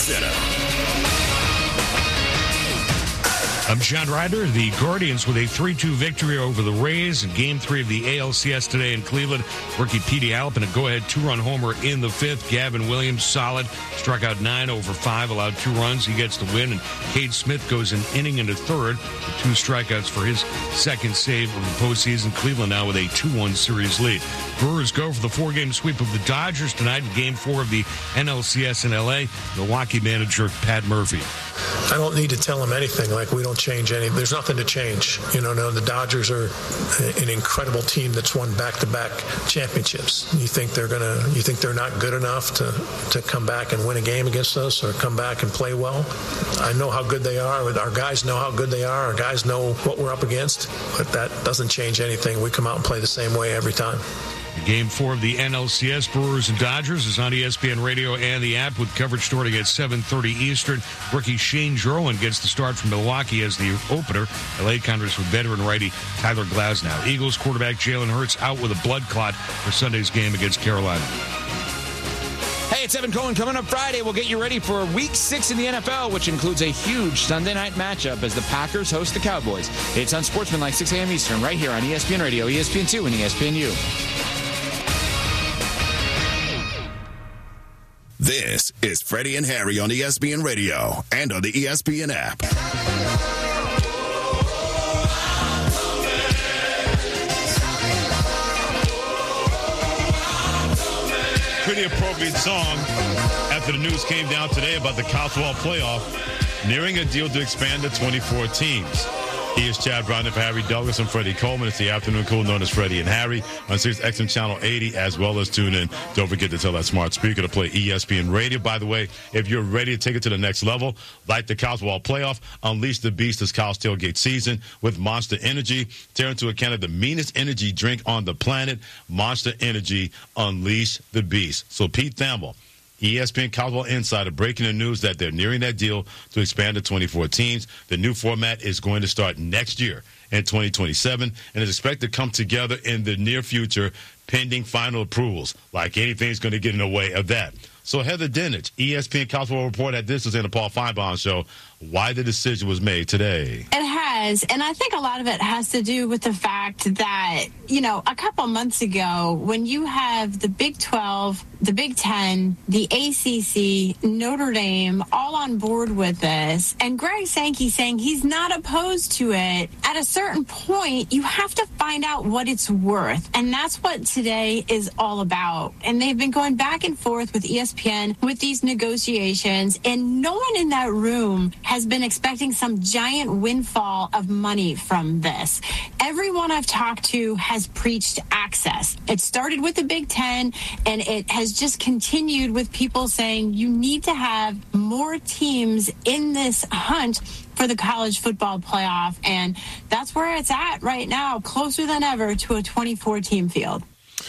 Center. I'm John Ryder. The Guardians with a 3-2 victory over the Rays in Game 3 of the ALCS today in Cleveland. Rookie Petey Alpin, a go-ahead 2-run homer in the 5th. Gavin Williams, solid. Struck out 9 over 5, allowed 2 runs. He gets the win. And Cade Smith goes an inning into 3rd with 2 strikeouts for his second save of the postseason. Cleveland now with a 2-1 series lead. Brewers go for the 4-game sweep of the Dodgers tonight in Game 4 of the NLCS in L.A. Milwaukee manager Pat Murphy. I don't need to tell them anything. Like, we don't change any. There's nothing to change. No, the Dodgers are an incredible team that's won back-to-back championships. You think they're not good enough to come back and win a game against us or come back and play well? I know how good they are. Our guys know how good they are. Our guys know what we're up against. But that doesn't change anything. We come out and play the same way every time. Game 4 of the NLCS, Brewers and Dodgers, is on ESPN Radio and the app with coverage starting at 7:30 Eastern. Rookie Shane Jerwin gets the start from Milwaukee as the opener. LA counters with veteran righty Tyler Glasnow. Eagles quarterback Jalen Hurts out with a blood clot for Sunday's game against Carolina. Hey, it's Evan Cohen. Coming up Friday, we'll get you ready for Week 6 in the NFL, which includes a huge Sunday night matchup as the Packers host the Cowboys. It's on Sportsmanlike 6 a.m. Eastern, right here on ESPN Radio, ESPN2, and ESPNU. This is Freddie and Harry on ESPN Radio and on the ESPN app. Pretty appropriate song after the news came down today about the College Football Playoff nearing a deal to expand to 24 teams. He is Chad Brown for Harry Douglas and Freddie Coleman. It's the afternoon cool known as Freddie and Harry on Sirius XM Channel 80, as well as tune in. Don't forget to tell that smart speaker to play ESPN Radio. By the way, if you're ready to take it to the next level, like the College Football Playoff, unleash the beast this college tailgate season with Monster Energy. Tear into a can of the meanest energy drink on the planet. Monster Energy, unleash the beast. So Pete Thamel, ESPN College Football Insider, breaking the news that they're nearing that deal to expand to 24 teams. The new format is going to start next year in 2027 and is expected to come together in the near future pending final approvals. Like anything's going to get in the way of that. So Heather Dinich, ESPN College Football Report, at this was in the Paul Feinbaum Show, why the decision was made today. It has, and I think a lot of it has to do with the fact that, a couple months ago, when you have the Big 12, the Big 10, the ACC, Notre Dame, all on board with this, and Greg Sankey saying he's not opposed to it, at a certain point, you have to find out what it's worth. And that's what today is all about. And they've been going back and forth with ESPN with these negotiations, and no one in that room has been expecting some giant windfall of money from this. Everyone I've talked to has preached access. It started with the Big Ten, and it has just continued with people saying you need to have more teams in this hunt for the college football playoff, and that's where it's at right now, closer than ever to a 24-team field.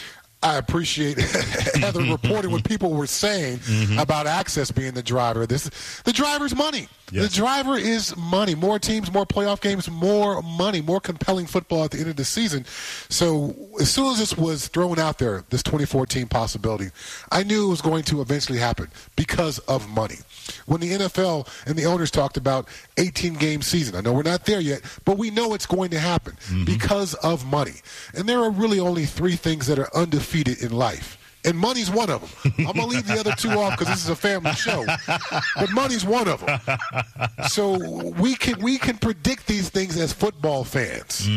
I appreciate Heather reporting what people were saying about access being the driver. The driver's money. Yes. The driver is money. More teams, more playoff games, more money, more compelling football at the end of the season. So as soon as this was thrown out there, this 2014 possibility, I knew it was going to eventually happen because of money. When the NFL and the owners talked about 18-game season, I know we're not there yet, but we know it's going to happen because of money. And there are really only 3 things that are undefeated in life. And money's one of them. I'm going to leave the other 2 off because this is a family show. But money's one of them. So we can predict these things as football fans.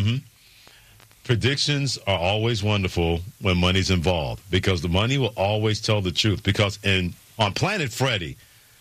Predictions are always wonderful when money's involved because the money will always tell the truth. Because on Planet Freddy,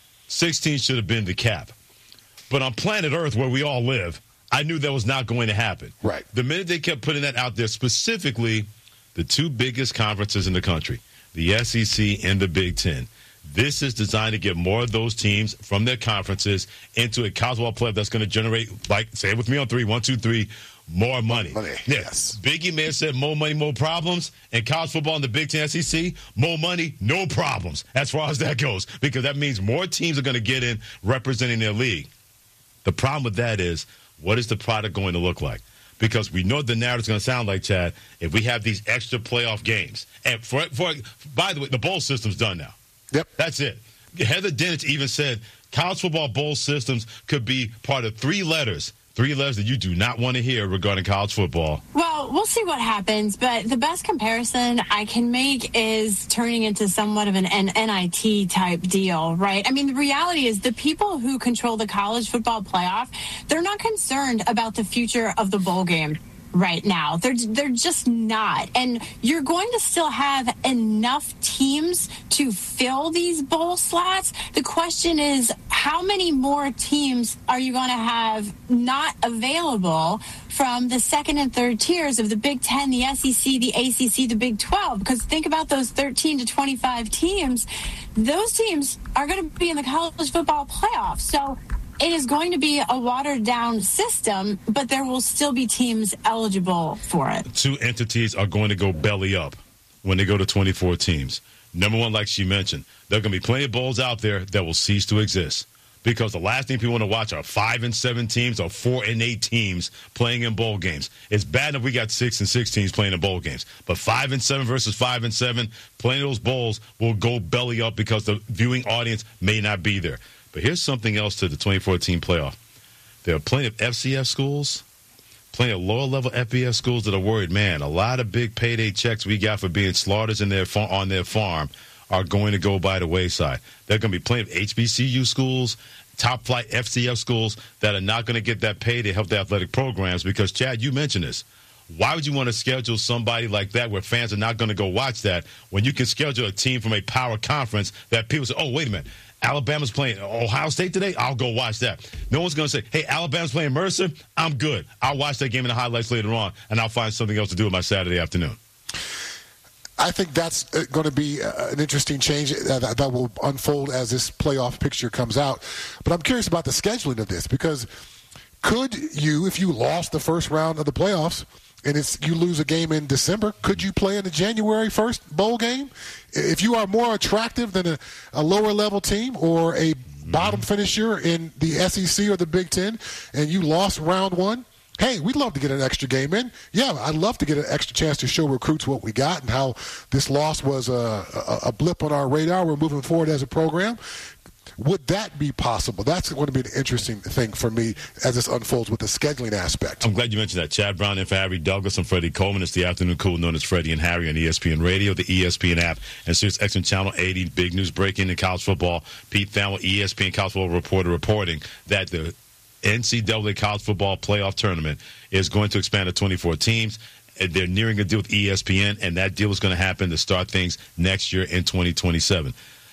16 should have been the cap. But on planet Earth, where we all live, I knew that was not going to happen. Right. The minute they kept putting that out there, specifically the 2 biggest conferences in the country, the SEC and the Big Ten. This is designed to get more of those teams from their conferences into a college football playoff that's going to generate, like, say it with me on 3, 1, 2, 3, more money. Yes. Biggie may have said more money, more problems. And college football in the Big Ten SEC, more money, no problems as far as that goes. Because that means more teams are going to get in representing their league. The problem with that is, what is the product going to look like? Because we know what the narrative's going to sound like, Chad, if we have these extra playoff games. And by the way, the bowl system's done now. Yep. That's it. Heather Dinich even said college football bowl systems could be part of three letters that you do not want to hear regarding college football. Well, we'll see what happens, but the best comparison I can make is turning into somewhat of an NIT type deal, right? I mean, the reality is the people who control the college football playoff, they're not concerned about the future of the bowl game right now. They're just not. And you're going to still have enough teams to fill these bowl slots. The question is, how many more teams are you going to have not available from the second and third tiers of the Big Ten, the SEC, the ACC, the Big 12? Because think about those 13 to 25 teams. Those teams are going to be in the college football playoff. So it is going to be a watered-down system, but there will still be teams eligible for it. Two entities are going to go belly up when they go to 24 teams. Number one, like she mentioned, there are going to be plenty of bowls out there that will cease to exist because the last thing people want to watch are 5-7 teams or 4-8 teams playing in bowl games. It's bad if we got 6-6 teams playing in bowl games, but 5-7 versus 5-7, plenty of those bowls will go belly up because the viewing audience may not be there. But here's something else to the 2014 playoff. There are plenty of FCS schools, plenty of lower-level FBS schools that are worried, man, a lot of big payday checks we got for being slaughters on their farm are going to go by the wayside. There are going to be plenty of HBCU schools, top-flight FCS schools that are not going to get that pay to help the athletic programs because, Chad, you mentioned this. Why would you want to schedule somebody like that where fans are not going to go watch that when you can schedule a team from a power conference that people say, oh, wait a minute, Alabama's playing Ohio State today? I'll go watch that. No one's going to say, hey, Alabama's playing Mercer? I'm good. I'll watch that game in the highlights later on, and I'll find something else to do with my Saturday afternoon. I think that's going to be an interesting change that will unfold as this playoff picture comes out. But I'm curious about the scheduling of this because could you, if you lost the first round of the playoffs, and you lose a game in December, could you play in the January 1st bowl game? If you are more attractive than a lower-level team or a bottom finisher in the SEC or the Big Ten, and you lost round one, hey, we'd love to get an extra game in. Yeah, I'd love to get an extra chance to show recruits what we got and how this loss was a blip on our radar. We're moving forward as a program. Would that be possible? That's going to be an interesting thing for me as this unfolds with the scheduling aspect. I'm glad you mentioned that. Chad Brown and for Harry Douglas and Freddie Coleman. It's the Afternoon Cool known as Freddie and Harry on ESPN Radio, the ESPN app, and Sirius XM Channel 80. Big news breaking in college football. Pete Thamel, ESPN college football reporter, reporting that the NCAA college football playoff tournament is going to expand to 24 teams. They're nearing a deal with ESPN, and that deal is going to happen to start things next year in 2027.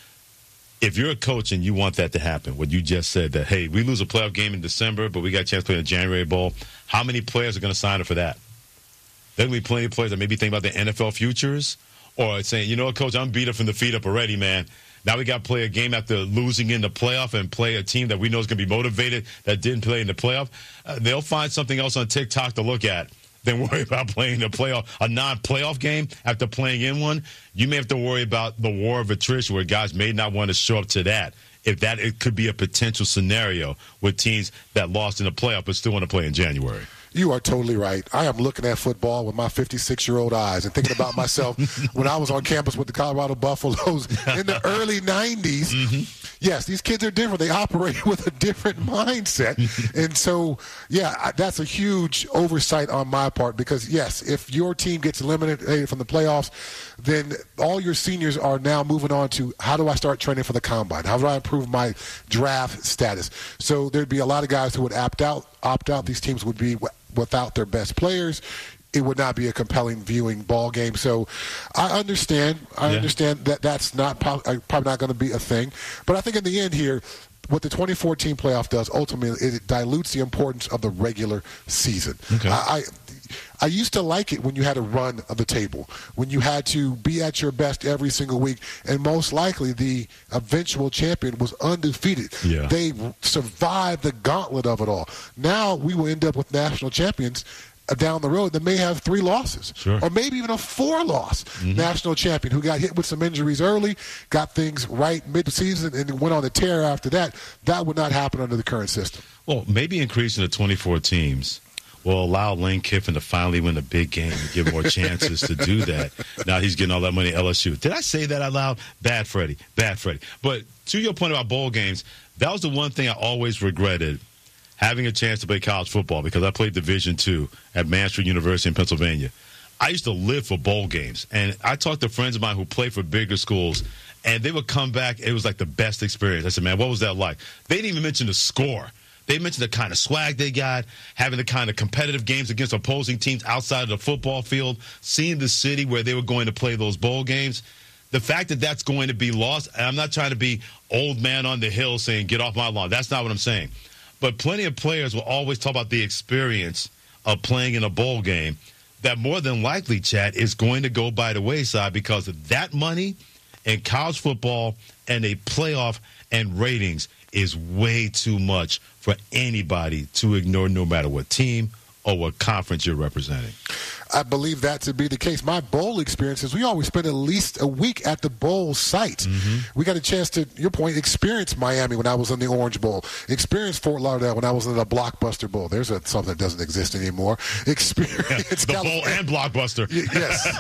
If you're a coach and you want that to happen, what you just said, that, hey, we lose a playoff game in December, but we got a chance to play in the January Bowl, how many players are going to sign up for that? There will be plenty of players that maybe think about their NFL futures or saying, you know what, Coach, I'm beat up from the feet up already, man. Now we got to play a game after losing in the playoff and play a team that we know is going to be motivated that didn't play in the playoff. They'll find something else on TikTok to look at than worry about playing a non-playoff game after playing in one. You may have to worry about the war of attrition where guys may not want to show up to that. It could be a potential scenario with teams that lost in the playoff but still want to play in January. You are totally right. I am looking at football with my 56-year-old eyes and thinking about myself when I was on campus with the Colorado Buffaloes in the early 90s. Mm-hmm. Yes, these kids are different. They operate with a different mindset. And so, yeah, that's a huge oversight on my part because, yes, if your team gets eliminated from the playoffs, then all your seniors are now moving on to how do I start training for the combine? How do I improve my draft status? So there'd be a lot of guys who would opt out. These teams would be without their best players. It would not be a compelling viewing ball game. So I understand. I understand that that's not probably not going to be a thing. But I think in the end here, what the 2014 playoff does ultimately is it dilutes the importance of the regular season. Okay. I used to like it when you had a run of the table, when you had to be at your best every single week, and most likely the eventual champion was undefeated. Yeah. They survived the gauntlet of it all. Now we will end up with national champions down the road that may have 3 losses, or maybe even a 4-loss national champion who got hit with some injuries early, got things right mid-season, and went on a tear after that. That would not happen under the current system. Well, maybe increasing to 24 teams will allow Lane Kiffin to finally win a big game and give more chances to do that. Now he's getting all that money at LSU. Did I say that out loud? Bad Freddie. But to your point about bowl games, that was the one thing I always regretted, having a chance to play college football, because I played Division II at Mansfield University in Pennsylvania. I used to live for bowl games, and I talked to friends of mine who played for bigger schools, and they would come back. It was like the best experience. I said, man, what was that like? They didn't even mention the score. They mentioned the kind of swag they got, having the kind of competitive games against opposing teams outside of the football field, seeing the city where they were going to play those bowl games. The fact that that's going to be lost, and I'm not trying to be old man on the hill saying, get off my lawn. That's not what I'm saying. But plenty of players will always talk about the experience of playing in a bowl game that more than likely, Chad, is going to go by the wayside because of that money in college football and a playoff and ratings is way too much for anybody to ignore, no matter what team or what conference you're representing. I believe that to be the case. My bowl experiences, we always spend at least a week at the bowl site. Mm-hmm. We got a chance to, your point, experience Miami when I was in the Orange Bowl, experience Fort Lauderdale when I was in the Blockbuster Bowl. There's something that doesn't exist anymore. Experience the Bowl and Blockbuster. Yes.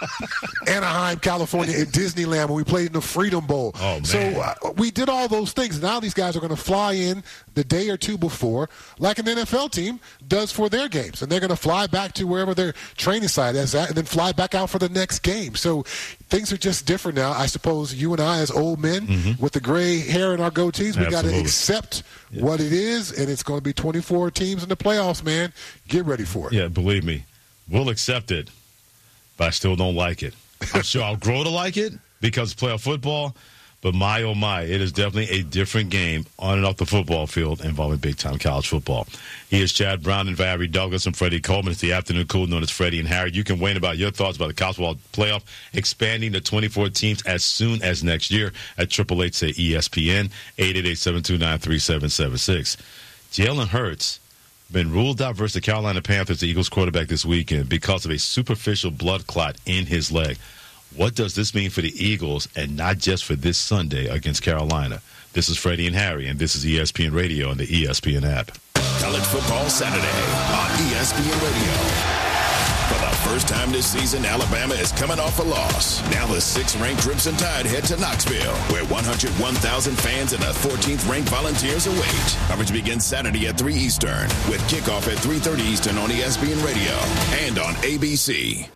Anaheim, California, and Disneyland when we played in the Freedom Bowl. Oh, man. So we did all those things. Now these guys are going to fly in the day or two before, like an NFL team does for their games. And they're going to fly back to wherever their training site is at and then fly back out for the next game. So things are just different now. I suppose you and I, as old men with the gray hair and our goatees, we got to accept what it is, and it's going to be 24 teams in the playoffs, man. Get ready for it. Yeah, believe me, we'll accept it, but I still don't like it. I'm sure I'll grow to like it because it's playoff football. But my, oh my, it is definitely a different game on and off the football field involving big-time college football. He is Chad Brown and Harry Douglas and Freddie Coleman. It's the afternoon cool known as Freddie and Harry. You can weigh in about your thoughts about the college football playoff expanding to 24 teams as soon as next year at 888-SAY-ESPN, 888-729-3776. Jalen Hurts been ruled out versus the Carolina Panthers, the Eagles quarterback, this weekend because of a superficial blood clot in his leg. What does this mean for the Eagles, and not just for this Sunday against Carolina? This is Freddie and Harry, and this is ESPN Radio and the ESPN app. College Football Saturday on ESPN Radio. For the first time this season, Alabama is coming off a loss. Now the 6th-ranked Crimson Tide head to Knoxville, where 101,000 fans and the 14th-ranked Volunteers await. Coverage begins Saturday at 3 Eastern, with kickoff at 3:30 Eastern on ESPN Radio and on ABC.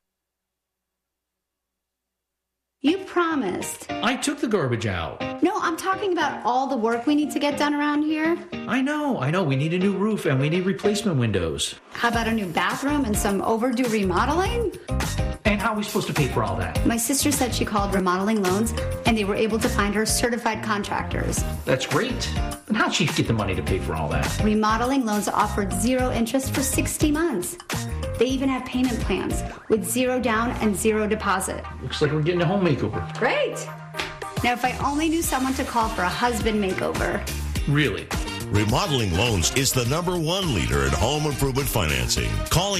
You promised. I took the garbage out. No, I'm talking about all the work we need to get done around here. I know. We need a new roof and we need replacement windows. How about a new bathroom and some overdue remodeling? And how are we supposed to pay for all that? My sister said she called Remodeling Loans and they were able to find her certified contractors. That's great. And how'd she get the money to pay for all that? Remodeling Loans offered 0 interest for 60 months. They even have payment plans with 0 down and 0 deposit. Looks like we're getting a home makeover. Great. Now, if I only knew someone to call for a husband makeover. Really? Remodeling Loans is the #1 leader in home improvement financing. Call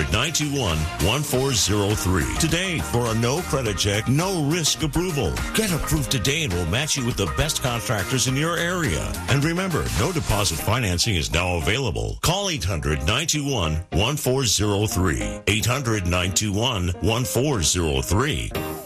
800-921-1403 today for a no credit check, no risk approval. Get approved today and we'll match you with the best contractors in your area. And remember, no deposit financing is now available. Call 800-921-1403. 800-921-1403.